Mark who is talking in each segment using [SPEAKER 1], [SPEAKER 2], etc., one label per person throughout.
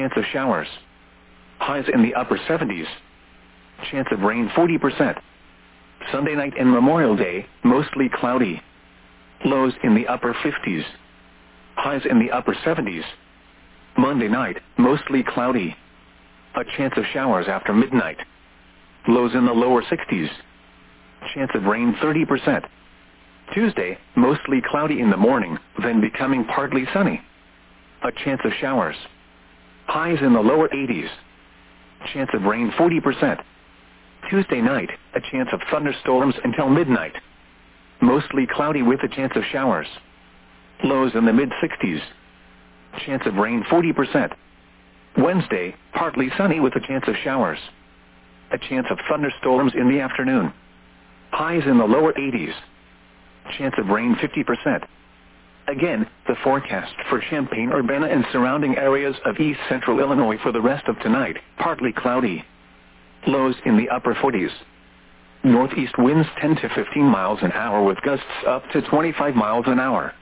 [SPEAKER 1] Chance of showers. Highs in the upper 70s. Chance of rain 40%. Sunday night and Memorial Day, mostly cloudy. Lows in the upper 50s. Highs in the upper 70s. Monday night, mostly cloudy. A chance of showers after midnight. Lows in the lower 60s. Chance of rain 30%. Tuesday, mostly cloudy in the morning, then becoming partly sunny. A chance of showers. Highs in the lower 80s. Chance of rain 40%. Tuesday night, a chance of thunderstorms until midnight. Mostly cloudy with a chance of showers. Lows in the mid-60s. Chance of rain 40%. Wednesday, partly sunny with a chance of showers. A chance of thunderstorms in the afternoon. Highs in the lower 80s. Chance of rain 50%. Again, the forecast for Champaign-Urbana and surrounding areas of east central Illinois for the rest of tonight, partly cloudy. Lows in the upper 40s. Northeast winds 10 to 15 miles an hour with gusts up to 25 miles an hour.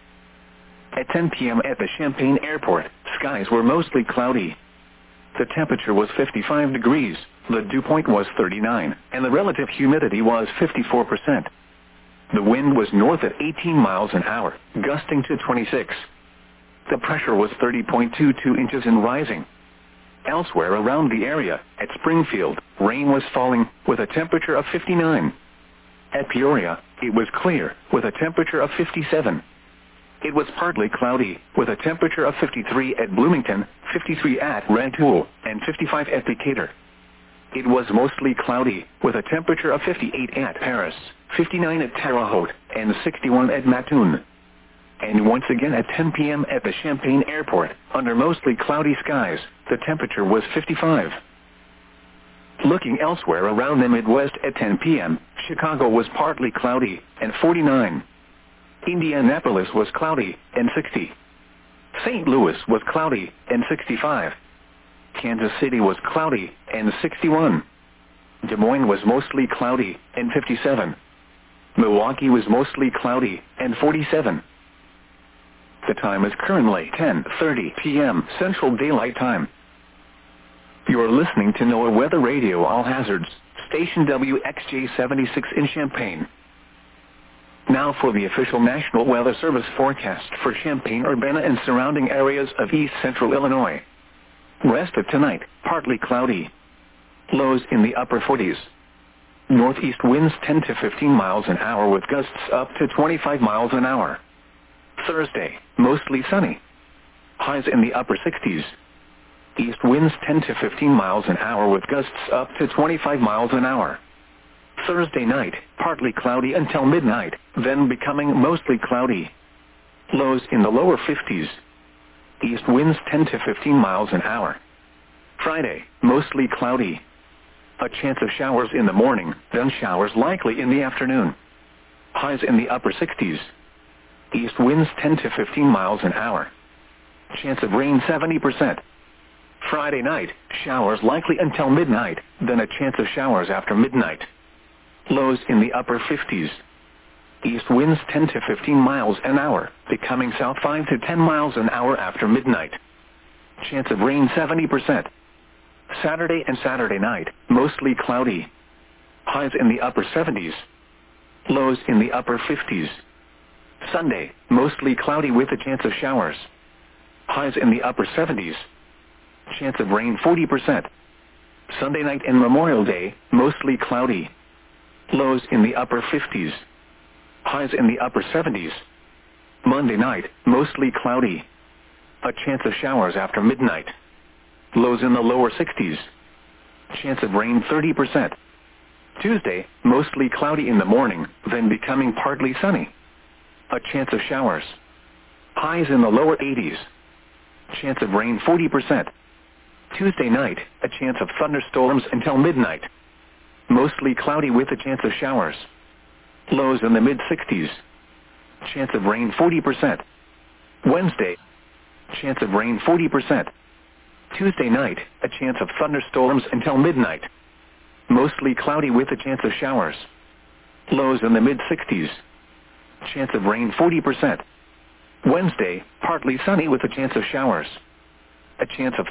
[SPEAKER 1] At 10 p.m. at the Champaign Airport, skies were mostly cloudy. The temperature was 55 degrees, the dew point was 39, and the relative humidity was 54%. The wind was north at 18 miles an hour, gusting to 26. The pressure was 30.22 inches and rising. Elsewhere around the area, at Springfield, rain was falling, with a temperature of 59. At Peoria, it was clear, with a temperature of 57. It was partly cloudy, with a temperature of 53 at Bloomington, 53 at Rantoul, and 55 at Decatur. It was mostly cloudy, with a temperature of 58 at Paris, 59 at Terre Haute, and 61 at Mattoon. And once again at 10 p.m. at the Champaign Airport, under mostly cloudy skies, the temperature was 55. Looking elsewhere around the Midwest at 10 p.m., Chicago was partly cloudy, and 49. Indianapolis was cloudy, and 60. St. Louis was cloudy, and 65. Kansas City was cloudy, and 61. Des Moines was mostly cloudy, and 57. Milwaukee was mostly cloudy, and 47. The time is currently 10:30 p.m. Central Daylight Time. You are listening to NOAA Weather Radio All Hazards, station WXJ-76 in Champaign. Now for the official National Weather Service forecast for Champaign-Urbana and surrounding areas of east central Illinois. Rest of tonight, partly cloudy. Lows in the upper 40s. Northeast winds 10 to 15 miles an hour with gusts up to 25 miles an hour. Thursday, mostly sunny. Highs in the upper 60s. East winds 10 to 15 miles an hour with gusts up to 25 miles an hour. Thursday night, partly cloudy until midnight, then becoming mostly cloudy. Lows in the lower 50s. East winds 10 to 15 miles an hour. Friday, mostly cloudy. A chance of showers in the morning, then showers likely in the afternoon. Highs in the upper 60s. East winds 10 to 15 miles an hour. Chance of rain 70%. Friday night, showers likely until midnight, then a chance of showers after midnight. Lows in the upper 50s. East winds 10 to 15 miles an hour, becoming south 5 to 10 miles an hour after midnight. Chance of rain 70%. Saturday and Saturday night, mostly cloudy. Highs in the upper 70s. Lows in the upper 50s. Sunday, mostly cloudy with a chance of showers. Highs in the upper 70s. Chance of rain 40%. Sunday night and Memorial Day, mostly cloudy. Lows in the upper 50s. Highs in the upper 70s. Monday night, mostly cloudy. A chance of showers after midnight. Lows in the lower 60s. Chance of rain 30%. Tuesday, mostly cloudy in the morning, then becoming partly sunny. A chance of showers. Highs in the lower 80s. Chance of rain 40%. Tuesday night, a chance of thunderstorms until midnight. Mostly cloudy with a chance of showers. Lows in the mid-60s. Chance of rain 40%. Wednesday, chance of rain 40%. Tuesday night, a chance of thunderstorms until midnight. Mostly cloudy with a chance of showers. Lows in the mid-60s. Chance of rain 40%. Wednesday, partly sunny with a chance of showers. A chance of